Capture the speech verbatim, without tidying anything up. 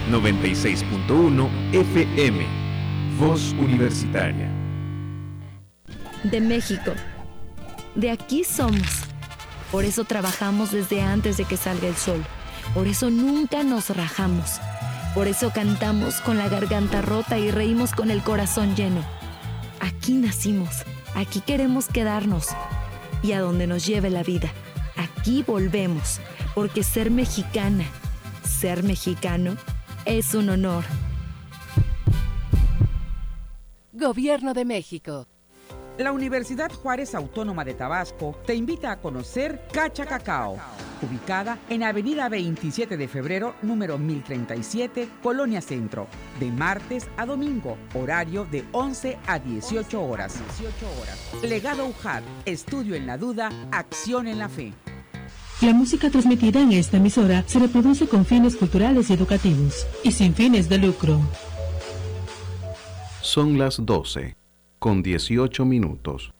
noventa y seis punto uno F M. Voz Universitaria. De México. De aquí somos. Por eso trabajamos desde antes de que salga el sol. Por eso nunca nos rajamos. Por eso cantamos con la garganta rota y reímos con el corazón lleno. Aquí nacimos. Aquí queremos quedarnos. Y a donde nos lleve la vida, aquí volvemos. Porque ser mexicana, ser mexicano, es un honor. Gobierno de México. La Universidad Juárez Autónoma de Tabasco te invita a conocer Cacha Cacao, ubicada en Avenida veintisiete de febrero, número mil treinta y siete, Colonia Centro, de martes a domingo, horario de once a dieciocho horas. Legado U J A D, estudio en la duda, acción en la fe. La música transmitida en esta emisora se reproduce con fines culturales y educativos y sin fines de lucro. Son las doce, con dieciocho minutos.